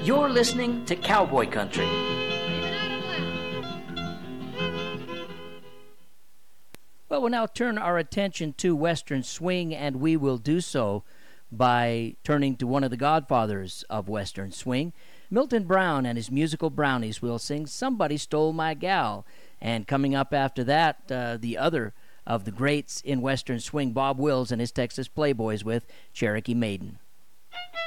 You're listening to Cowboy Country. Well, we'll now turn our attention to Western swing, and we will do so by turning to one of the godfathers of Western swing. Milton Brown and his musical Brownies will sing Somebody Stole My Gal. And coming up after that, the other of the greats in Western swing, Bob Wills and his Texas Playboys with Cherokee Maiden.